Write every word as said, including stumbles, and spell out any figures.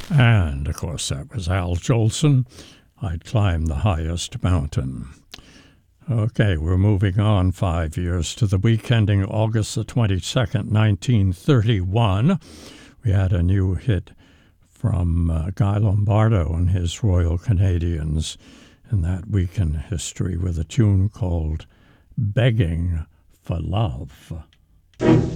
And, of course, that was Al Jolson. I'd climb the highest mountain. Okay, we're moving on five years to the week ending August the twenty-second, nineteen thirty-one. We had a new hit from uh, Guy Lombardo and his Royal Canadians in that week in history with a tune called Begging for Love.